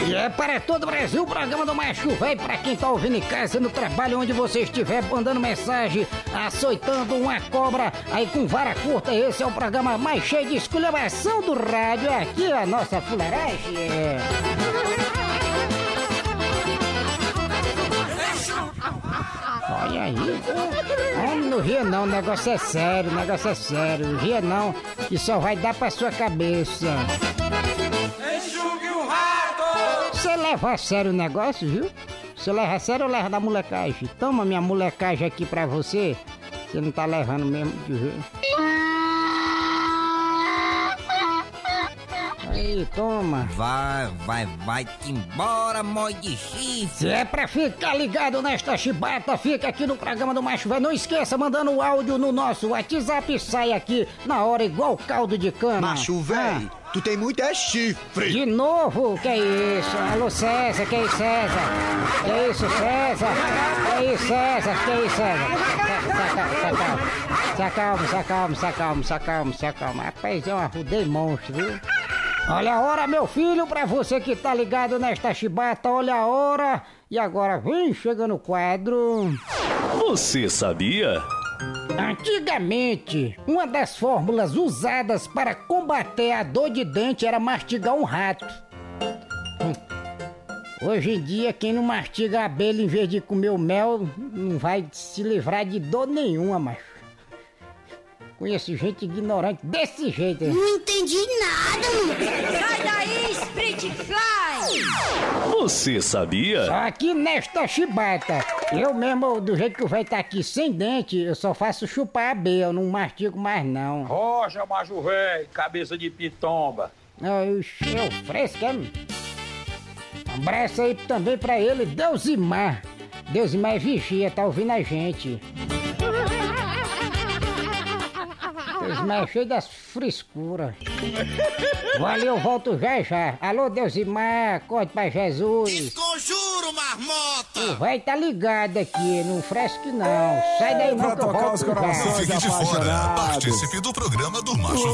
E é para todo o Brasil o programa do Macho Véi, pra quem tá ouvindo em casa, no trabalho, onde você estiver, mandando mensagem, açoitando uma cobra, aí com vara curta. Esse é o programa mais cheio de esculhambação do rádio, aqui a nossa fuleiragem. Olha aí, não ria não, o negócio é sério, ria não, que só vai dar pra sua cabeça. Enxugue o rato! Você leva a sério o negócio, viu? Você leva a sério ou leva da molecagem? Toma minha molecagem aqui pra você, você não tá levando mesmo de jeito. Aí, toma. Vai-te embora, mói de chifre. Se é pra ficar ligado nesta chibata, fica aqui no programa do Macho Véi. Não esqueça, mandando o áudio no nosso WhatsApp, sai aqui na hora igual caldo de cana. Macho Véi, tu tem muito chifre. De novo? Que isso? Alô, César, que isso, César? Que isso, César? Que isso, César? Que isso, César? Se acalma. Rapaz, eu arrudei monstro, viu? Olha a hora, meu filho, pra você que tá ligado nesta chibata, olha a hora. E agora vem chegando o quadro. Você sabia? Antigamente, uma das fórmulas usadas para combater a dor de dente era mastigar um rato. Hoje em dia, quem não mastiga a abelha em vez de comer o mel, não vai se livrar de dor nenhuma, macho. Conheço gente ignorante desse jeito. Não entendi nada, mano. Sai daí, Split Fly! Você sabia? Só aqui nesta chibata, eu mesmo, do jeito que o velho tá aqui sem dente, eu só faço chupar a abelha, eu não mastigo mais não. Rocha, macho véi, cabeça de pitomba. Eu fresco, é? Um abraço aí também pra ele, Deusimar. Deusimar é vigia, tá ouvindo a gente. Deusimar é cheio das frescuras. Valeu, eu volto já. Alô, Deusimar, acorde pra Jesus. Desconjuro, marmota! O véi tá ligado aqui, não fresque não. Sai daí não que eu volto já. Não fique de fora. Participe do programa do Macho